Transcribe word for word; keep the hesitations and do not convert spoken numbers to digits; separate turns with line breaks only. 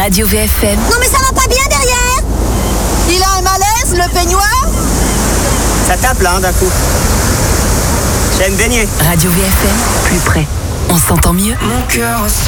Radio V F M.
Non mais ça va pas bien derrière. Il a un malaise, le peignoir.
Ça tape là, hein, d'un coup. J'ai à me baigner.
Radio V F M, plus près. On s'entend mieux.
Mon cœur